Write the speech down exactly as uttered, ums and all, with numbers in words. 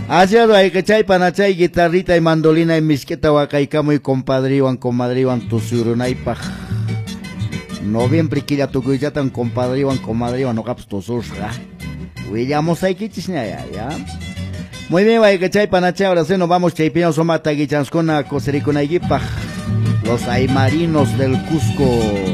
Asiado hay que chay panachay guitarrita y mandolina y misqueta huacaicamo y compadriwan comadriwan tusurunaypaj. Noviembre quilla tukuyatan compadriwan comadriwan no caps tusurra. Huyamos hay que chisnaya, ya. Muy bien, hay que chay panachay, ahora sí nos vamos chaypiño somata guichanskona cosericunayipaj. Los aymarinos del Cusco.